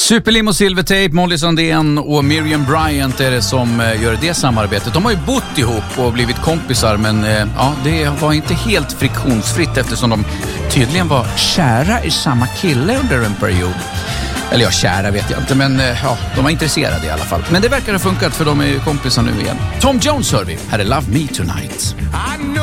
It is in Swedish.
Superlimo Silvertape, Molly Sandén och Miriam Bryant är det som gör det samarbetet. De har ju bott ihop och blivit kompisar, men ja, det var inte helt friktionsfritt eftersom de tydligen var kära i samma kille under en period. Eller ja, kära vet jag inte, men ja, de var intresserade i alla fall. Men det verkar ha funkat för de är ju kompisar nu igen. Tom Jones hör vi. Här är Love Me Tonight.